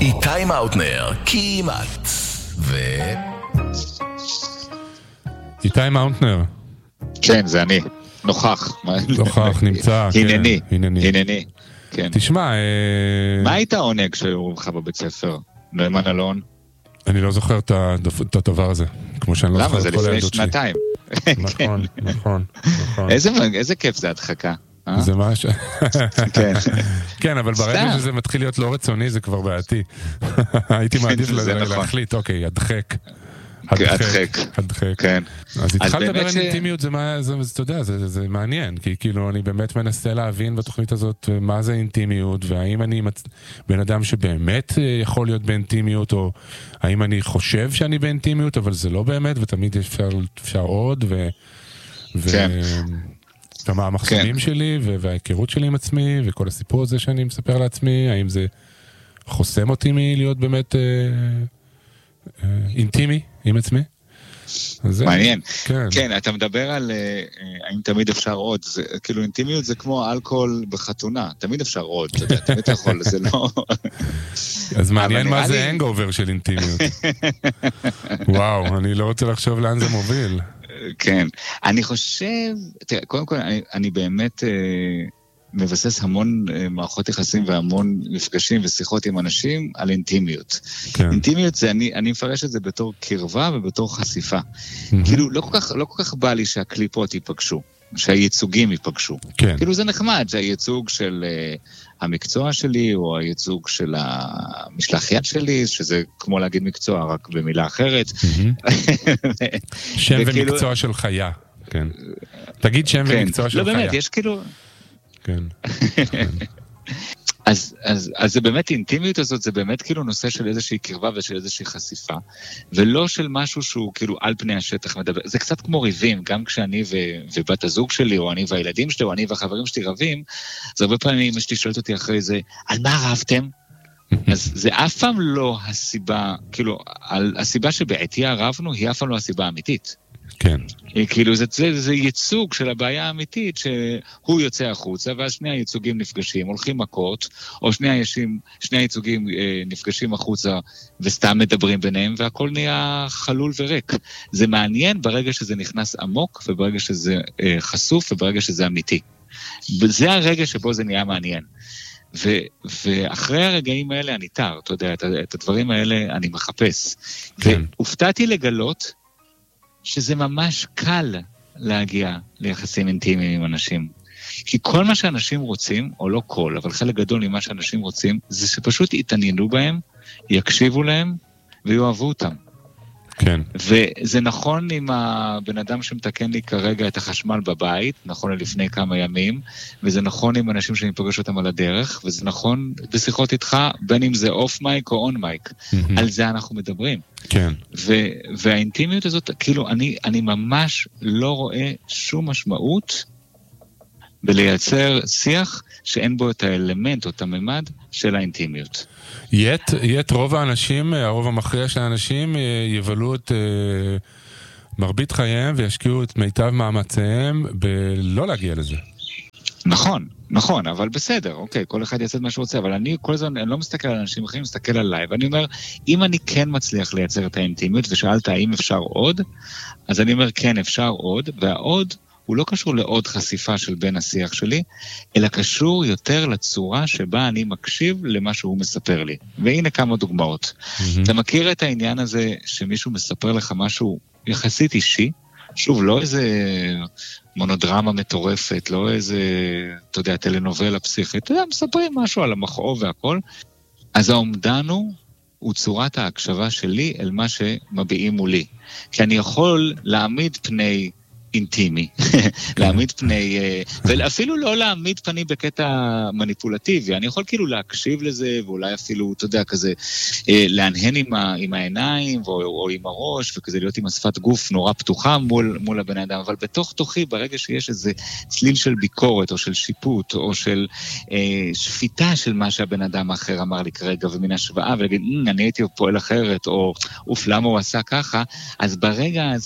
איתי מאוטנר, כמעט. איתי מאוטנר. כן, זה אני. נוכח. נוכח, נמצא. הנני. כן. תשמע, מה היית העונג שהיו לך בבית ספר? נאמן אלון? אני לא זוכר את הדבר הזה. כמו שאני לא זוכר את כל הילדות שלי. למה? זה לפני שנתיים. נכון. איזה כיף זה הדחקה. זה ממש... כן. כן, אבל ברגע שזה מתחיל להיות לא רצוני, זה כבר בעייתי. הייתי מעדיף להחליט, אוקיי, הדחק. כן. אז התחלת לדבר על אינטימיות, אתה יודע, זה מעניין, כי כאילו אני באמת מנסה להבין בתוכנית הזאת מה זה אינטימיות, והאם אני בן אדם שבאמת יכול להיות באינטימיות, או האם אני חושב שאני באינטימיות, אבל זה לא באמת, ותמיד אפשר עוד, ומה המחסומים שלי, וההיכרות שלי עם עצמי, וכל הסיפור הזה שאני מספר לעצמי, האם זה חוסם אותי מלהיות באמת אינטימי עם עצמי? מעניין. כן, אתה מדבר על האם תמיד אפשר עוד. כאילו אינטימיות זה כמו אלכוהול בחתונה. תמיד אפשר עוד, תמיד אתה יכול, זה לא... אז מעניין מה זה הנגאובר של אינטימיות. וואו, אני לא רוצה לחשוב לאן זה מוביל. כן, אני חושב, תראה, קודם כל, אני באמת מבסס המון מערכות יחסים והמון מפגשים ושיחות עם אנשים על אינטימיות. כן. אינטימיות זה, אני מפרש את זה בתור קרבה ובתור חשיפה. כאילו, לא כל כך בא לי שהקליפות ייפגשו, שהייצוגים ייפגשו. כן. כאילו, זה נחמד שהייצוג של המקצוע שלי, או הייצוג של המשלח יד שלי, שזה כמו להגיד מקצוע, רק במילה אחרת. שם ומקצוע של חיה, כן. תגיד שם ומקצוע של חיה. לא באמת, יש כאילו... כן. אז זה באמת, אינטימיות הזאת, זה באמת כאילו נושא של איזושהי קרבה ושל איזושהי חשיפה, ולא של משהו שהוא כאילו על פני השטח מדבר. זה קצת כמו ריבים, גם כשאני ובת הזוג שלי, או אני והילדים שלי, או אני והחברים שלי רבים, אז הרבה פעמים אשתי שואלת אותי אחרי זה, על מה רבתם? אז זה אף פעם לא הסיבה, כאילו, הסיבה שבעתיה רבנו, היא אף פעם לא הסיבה האמיתית. כן. כאילו זה ייצוג של הבעיה האמיתית שהוא יוצא החוצה ואז שני הייצוגים נפגשים, הולכים מכות, או שני הייצוגים נפגשים החוצה וסתם מדברים ביניהם והכל נהיה חלול וריק. זה מעניין ברגע שזה נכנס עמוק וברגע שזה חשוף וברגע שזה אמיתי. זה הרגע שבו זה נהיה מעניין. ואחרי הרגעים האלה אני תר, אתה יודע, את הדברים האלה אני מחפש. כן. והופתעתי לגלות שזה ממש קל להגיע ליחסים אינטימיים עם אנשים. כי כל מה שאנשים רוצים, או לא כל, אבל חלק גדול ממה שאנשים רוצים, זה שפשוט יתעניינו בהם, יקשיבו להם, ויואבו אותם. כן. וזה נכון עם הבן אדם שמתקן לי כרגע את החשמל בבית, נכון לפני כמה ימים, וזה נכון עם אנשים שאני פוגש אותם על הדרך, וזה נכון בשיחות איתך, בין אם זה אוף מייק או און מייק. על זה אנחנו מדברים. כן. והאינטימיות הזאת, כאילו, אני ממש לא רואה שום משמעות בלייצר שיח שאין בו את האלמנט או את הממד של האינטימיות. יet רוב האנשים, הרוב המכריע של האנשים יבלו את מרבית חייהם וישקיעו את מיטב מאמציהם בלא להגיע לזה. נכון, אבל בסדר, אוקיי, כל אחד יעשה את מה שהוא רוצה, אבל אני כל הזמן, אני לא מסתכל על אנשים אחרים, מסתכל עליי, ואני אומר, אם אני כן מצליח לייצר את האינטימיות, ושאלת האם אפשר עוד, אז אני אומר, כן, אפשר עוד, והעוד הוא לא קשור לעוד חשיפה של בין השיח שלי, אלא קשור יותר לצורה שבה אני מקשיב למה שהוא מספר לי. והנה כמה דוגמאות. אתה מכיר את העניין הזה שמישהו מספר לך משהו יחסית אישי, שוב, לא איזה מונודרמה מטורפת, לא איזה, אתה יודע, טלנובלה פסיכית, אתה יודע, מספרים משהו על המכאוב והכל, אז העומדן הוא צורת ההקשבה שלי אל מה שמביעים מולי. כי אני יכול להעמיד פני אינטימי, להעמיד פני, ואפילו לא להעמיד פני בקטע מניפולטיבי, אני יכול כאילו להקשיב לזה, ואולי אפילו, אתה יודע, כזה, להנהן עם העיניים, או עם הראש, וכזה להיות עם השפת גוף נורא פתוחה מול הבן אדם, אבל בתוך תוכי, ברגע שיש איזה צליל של ביקורת, או של שיפוט, או של שפיטה של מה שהבן אדם האחר אמר לי כרגע, ומן השוואה, ולהגיד, אני הייתי פועל אחרת, או אוף, למה הוא עשה ככה, אז ברגע הזה,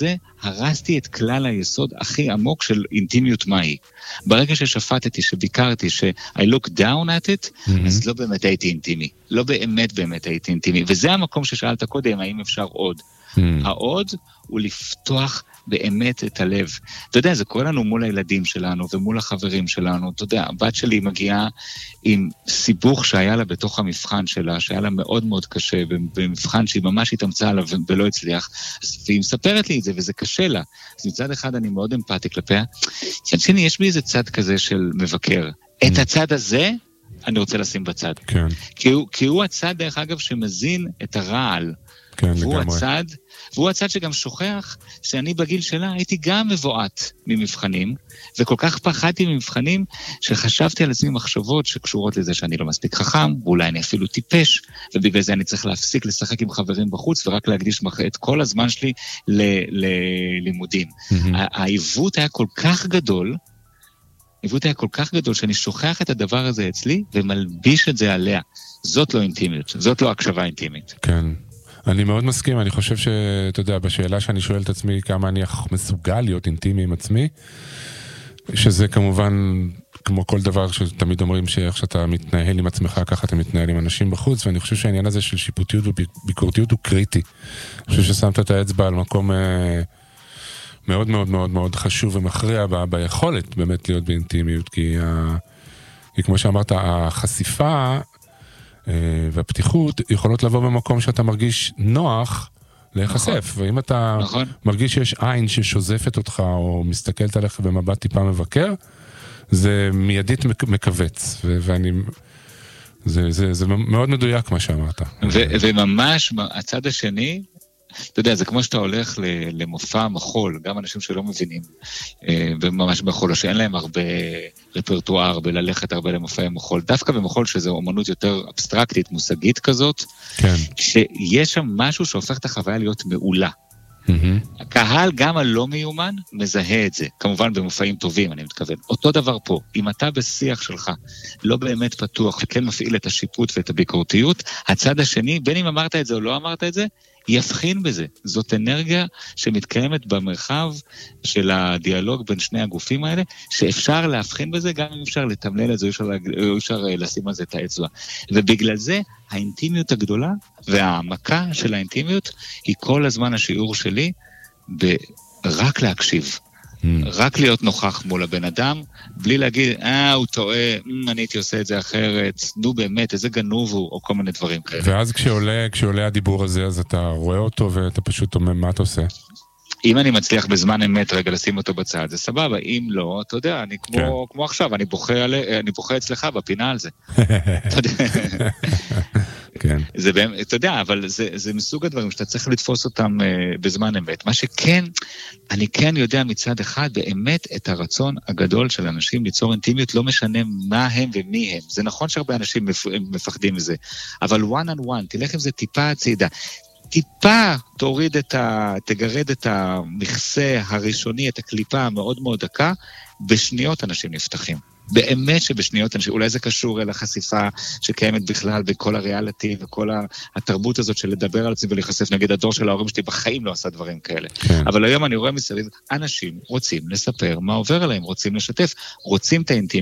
הרסתי את כלל היסוד הכי עמוק של אינטימיות מהי. ברגע ששפטתי, שביקרתי, ש-I look down at it, אז לא באמת הייתי אינטימי. לא באמת הייתי אינטימי. וזה המקום ששאלת קודם, האם אפשר עוד. העוד הוא לפתוח באמת את הלב. אתה יודע, זה קורה לנו מול הילדים שלנו ומול החברים שלנו. אתה יודע, הבת שלי מגיעה עם סיבוך שהיה לה בתוך המבחן שלה, שהיה לה מאוד מאוד קשה, במבחן שהיא ממש התאמצה עליו ולא הצליח, והיא מספרת לי את זה וזה קשה לה. אז מצד אחד אני מאוד אמפתי כלפיה. מצד שני, יש בי איזה צד כזה של מבקר. את הצד הזה אני רוצה לשים בצד. כן. כי הוא הצד, דרך אגב, שמזין את הרעל. כן, והוא הצד שגם שוכח שאני בגיל שלה הייתי גם מבועת ממבחנים, וכל כך פחדתי ממבחנים שחשבתי על עצמי מחשבות שקשורות לזה שאני לא מספיק חכם, ואולי אני אפילו טיפש, ובגלל זה אני צריך להפסיק לשחק עם חברים בחוץ, ורק להקדיש את כל הזמן שלי ללימודים. העיוות היה כל כך גדול, שאני שוכח את הדבר הזה אצלי, ומלביש את זה עליה. זאת לא אינטימיות, זאת לא הקשבה אינטימית. כן. אני מאוד מסכים, אני חושב שאתה יודע, בשאלה שאני שואל את עצמי כמה אני מסוגל להיות אינטימי עם עצמי, שזה כמובן, כמו כל דבר שתמיד אומרים שאיך שאתה מתנהל עם עצמך, ככה אתה מתנהל עם אנשים בחוץ, ואני חושב שהעניין הזה של שיפוטיות וביקורתיות הוא קריטי. אני חושב ששמת את האצבע על מקום מאוד מאוד מאוד מאוד חשוב ומכריע ביכולת באמת להיות באינטימיות, כי כמו שאמרת, החשיפה והפתיחות יכולות לבוא במקום שאתה מרגיש נוח להיחשף, ואם אתה מרגיש שיש עין ששוזפת אותך או מסתכלת עליך במבט טיפה מבקר, זה מיידית מקווץ, זה מאוד מדויק מה שאמרת. וממש הצד השני, אתה יודע, זה כמו שאתה הולך למופע מחול, גם אנשים שלא מבינים, וממש מחול, או שאין להם הרבה רפרטואר, בללכת הרבה למופעי מחול, דווקא במחול שזו אומנות יותר אבסטרקטית, מושגית כזאת, כן. שיש שם משהו שהופך את החוויה להיות מעולה. הקהל, גם הלא מיומן, מזהה את זה, כמובן במופעים טובים, אני מתכוון. אותו דבר פה, אם אתה בשיח שלך לא באמת פתוח, וכן מפעיל את השיפוט ואת הביקורתיות, הצד השני, בין אם אמרת את זה או לא אמרת את זה, יבחין בזה. זאת אנרגיה שמתקיימת במרחב של הדיאלוג בין שני הגופים האלה, שאפשר להבחין בזה, גם אם אפשר לתמלל את זה, או אפשר לשים על זה את האצבע. ובגלל זה, האינטימיות הגדולה והעמקה של האינטימיות, היא כל הזמן השיעור שלי רק להקשיב. רק להיות נוכח מול הבן אדם, בלי להגיד, הוא טועה, אני הייתי עושה את זה אחרת, נו באמת, איזה גנוב הוא, או כל מיני דברים כאלה. ואז כשעולה הדיבור הזה, אז אתה רואה אותו ואתה פשוט אומר, מה אתה עושה? אם אני מצליח בזמן אמת רגע לשים אותו בצד, זה סבבה, אם לא, אתה יודע, אני כמו עכשיו, אני בוכה אצלך בפינה על זה. אתה יודע. כן. זה באמת, אתה יודע, אבל זה מסוג הדברים שאתה צריך לתפוס אותם בזמן אמת. מה שכן, אני כן יודע מצד אחד באמת את הרצון הגדול של אנשים ליצור אינטימיות, לא משנה מה הם ומי הם. זה נכון שהרבה אנשים מפחדים מזה, אבל one on one, תלך עם זה טיפה הצידה. טיפה תגרד את המכסה הראשוני, את הקליפה המאוד מאוד דקה, בשניות אנשים נפתחים. באמת שבשניות אנשים, אולי זה קשור אל החשיפה שקיימת בכלל בכל הריאליטי וכל התרבות הזאת של לדבר על עצמי ולהיחשף, נגיד הדור של ההורים שלי בחיים לא עשה דברים כאלה. אבל היום אני רואה מסביב, אנשים רוצים לספר מה עובר עליהם, רוצים לשתף, רוצים את האינטימיות.